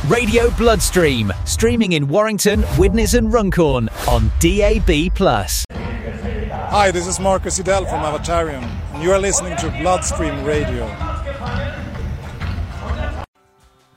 Radio Bloodstream, streaming in Warrington, Widnes and Runcorn on DAB+. Hi, this is Marcus Idell from Avatarium, and you are listening to Bloodstream Radio.